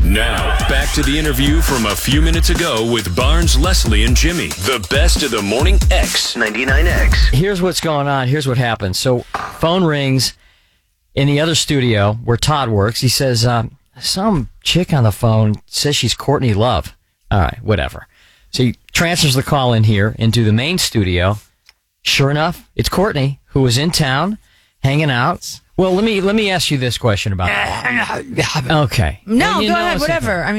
Now, back to the interview from a few minutes ago with Barnes, Leslie, and Jimmy. The best of the morning X99X. Here's what's going on. Here's what happens. So, phone rings in the other studio where Todd works. He says, some chick on the phone says she's Courtney Love. All right, whatever. So he transfers the call in here into the main studio. Sure enough, it's Courtney, who was in town, hanging out. Well, let me ask you this question about that. Okay. No, go ahead, whatever.